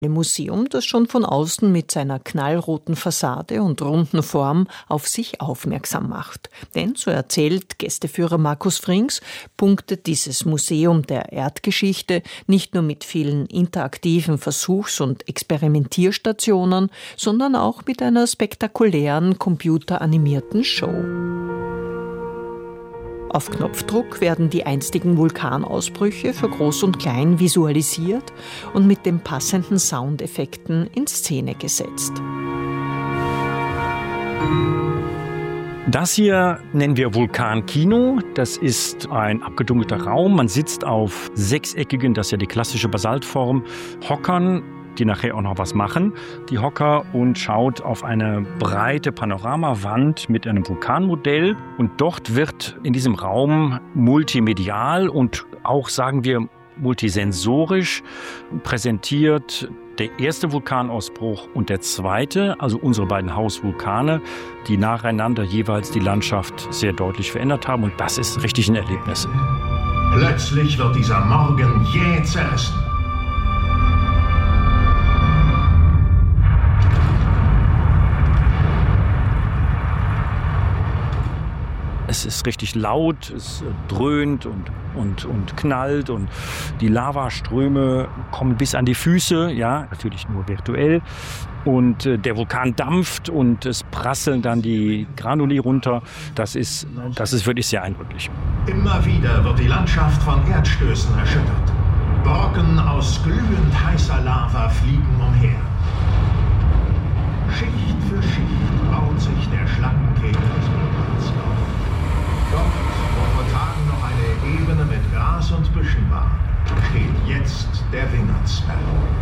Ein Museum, das schon von außen mit seiner knallroten Fassade und runden Form auf sich aufmerksam macht. Denn, so erzählt Gästeführer Markus Frings, punktet dieses Museum der Erdgeschichte nicht nur mit vielen interaktiven Versuchs- und Experimentierstationen, sondern auch mit einer spektakulären computeranimierten Show. Auf Knopfdruck werden die einstigen Vulkanausbrüche für Groß und Klein visualisiert und mit den passenden Soundeffekten in Szene gesetzt. Das hier nennen wir Vulkankino. Das ist ein abgedunkelter Raum. Man sitzt auf sechseckigen, das ist ja die klassische Basaltform, Hockern, die nachher auch noch was machen, die Hocker, und schaut auf eine breite Panoramawand mit einem Vulkanmodell. Und dort wird in diesem Raum multimedial und auch, sagen wir, multisensorisch präsentiert der erste Vulkanausbruch und der zweite, also unsere beiden Hausvulkane, die nacheinander jeweils die Landschaft sehr deutlich verändert haben. Und das ist richtig ein Erlebnis. Plötzlich wird dieser Morgen jäh zerrissen. Es ist richtig laut, es dröhnt und knallt und die Lavaströme kommen bis an die Füße, ja, natürlich nur virtuell. Und der Vulkan dampft und es prasseln dann die Granuli runter. Das ist wirklich sehr eindrücklich. Immer wieder wird die Landschaft von Erdstößen erschüttert. Brocken aus glühend heißer Lava fliegen umher. Schicht für Schicht baut sich der Schlackenkegel des Vulkans auf. Dort, wo vor Tagen noch eine Ebene mit Gras und Büschen war, steht jetzt der Wingertsberg.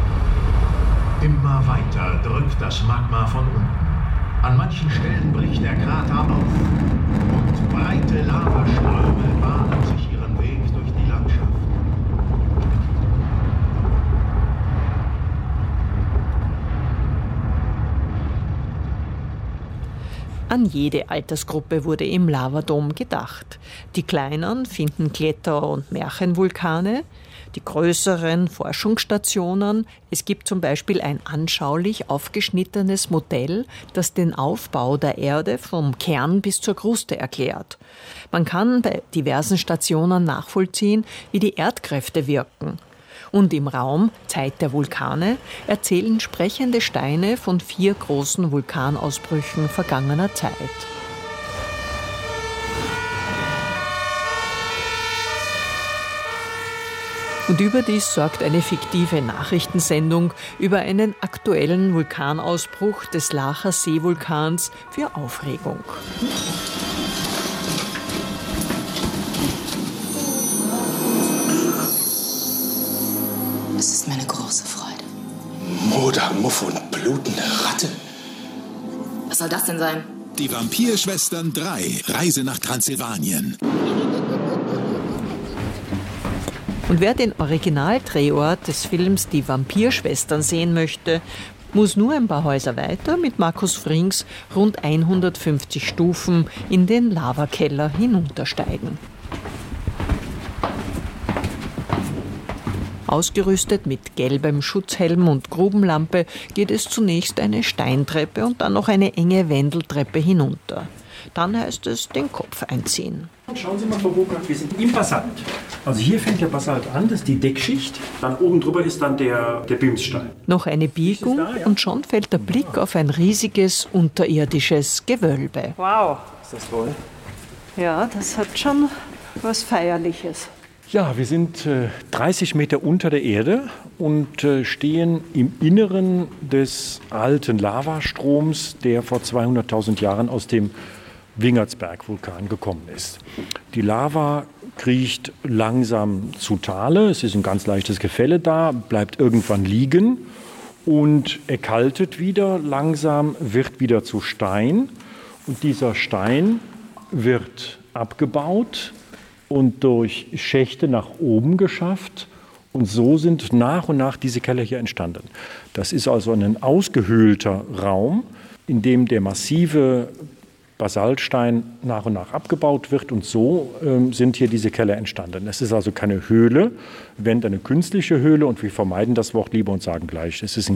Immer weiter drückt das Magma von unten. An manchen Stellen bricht der Krater auf und breite Lavaströme bahnen sich ihren Weg durch die Landschaft. An jede Altersgruppe wurde im Lavadom gedacht. Die Kleinen finden Kletter- und Märchenvulkane, die größeren Forschungsstationen. Es gibt zum Beispiel ein anschaulich aufgeschnittenes Modell, das den Aufbau der Erde vom Kern bis zur Kruste erklärt. Man kann bei diversen Stationen nachvollziehen, wie die Erdkräfte wirken. Und im Raum Zeit der Vulkane erzählen sprechende Steine von 4 großen Vulkanausbrüchen vergangener Zeit. Und überdies sorgt eine fiktive Nachrichtensendung über einen aktuellen Vulkanausbruch des Lacher Seevulkans für Aufregung. Es ist mir eine große Freude. Moder, Muff und blutende Ratte. Was soll das denn sein? Die Vampirschwestern 3. Reise nach Transsilvanien. Und wer den Originaldrehort des Films Die Vampirschwestern sehen möchte, muss nur ein paar Häuser weiter mit Markus Frings rund 150 Stufen in den Lavakeller hinuntersteigen. Ausgerüstet mit gelbem Schutzhelm und Grubenlampe geht es zunächst eine Steintreppe und dann noch eine enge Wendeltreppe hinunter. Dann heißt es den Kopf einziehen. Schauen Sie mal, Frau Burkhardt, wir sind im Basalt. Also hier fängt der Basalt an, das ist die Deckschicht. Dann oben drüber ist dann der Bimsstein. Noch eine Biegung und schon fällt der Blick auf ein riesiges unterirdisches Gewölbe. Wow. Ist das toll? Ja, das hat schon was Feierliches. Ja, wir sind 30 Meter unter der Erde und stehen im Inneren des alten Lavastroms, der vor 200.000 Jahren aus dem Wingertsberg-Vulkan gekommen ist. Die Lava kriecht langsam zu Tale, es ist ein ganz leichtes Gefälle da, bleibt irgendwann liegen und erkaltet wieder langsam, wird wieder zu Stein. Und dieser Stein wird abgebaut und durch Schächte nach oben geschafft. Und so sind nach und nach diese Keller hier entstanden. Das ist also ein ausgehöhlter Raum, in dem der massive Basaltstein nach und nach abgebaut wird. Und so sind hier diese Keller entstanden. Es ist also keine Höhle, wenn eine künstliche Höhle. Und wir vermeiden das Wort lieber und sagen gleich, es ist